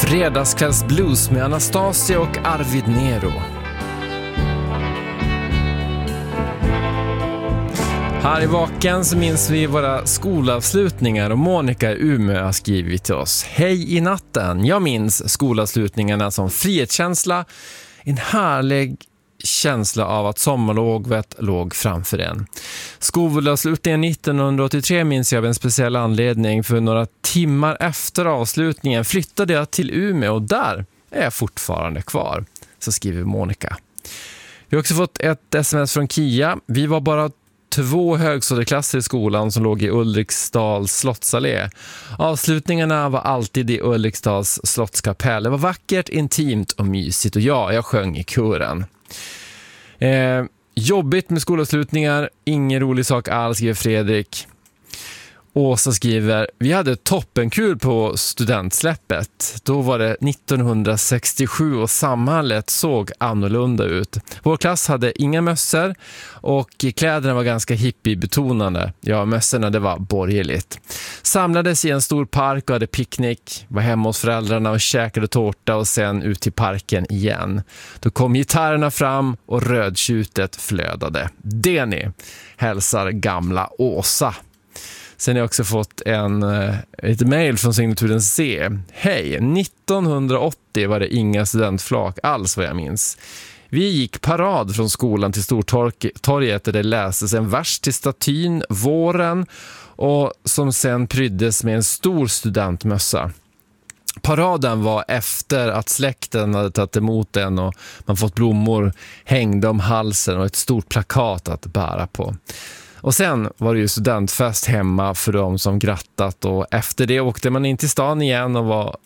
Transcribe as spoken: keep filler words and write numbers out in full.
Fredagskvällsblues med Anastasia och Arvid Nero. Här i Vaken så minns vi våra skolavslutningar och Monica i Umeå har skrivit till oss. Hej i natten, jag minns skolavslutningarna som frihetskänsla, en härlig känsla av att sommarlovet låg framför en. Skolavslutningen nittonhundraåttiotre minns jag av en speciell anledning, för några timmar efter avslutningen flyttade jag till Umeå och där är jag fortfarande kvar, så skriver Monica. Vi har också fått ett sms från Kia. Vi var bara två högstadieklasser i skolan som låg i Ulriksdals slottsallé. Avslutningarna var alltid i Ulriksdals slottskapell. Det var vackert, intimt och mysigt och ja, jag sjöng i kören. Eh, jobbigt med skolavslutningar, ingen rolig sak alls, skriver Fredrik. Åsa skriver, vi hade toppenkul på studentsläppet. Då var det nittonhundrasextiosju och samhället såg annorlunda ut. Vår klass hade inga mössor och kläderna var ganska hippiebetonande. Ja, mössorna det var borgerligt. Samlades i en stor park och hade picknick. Var hemma hos föräldrarna och käkade tårta och sen ut till parken igen. Då kom gitarrerna fram och rödtjutet flödade. Det ni hälsar gamla Åsa. Sen har jag också fått en, ett mejl från signaturen C. Hej, nittonhundraåttio var det inga studentflak alls vad jag minns. Vi gick parad från skolan till Stortorget där det läses en vers till statyn Våren och som sen pryddes med en stor studentmössa. Paraden var efter att släkten hade tagit emot den och man fått blommor hängda om halsen och ett stort plakat att bära på. Och sen var det ju studentfest hemma för de som grattat och efter det åkte man in till stan igen och var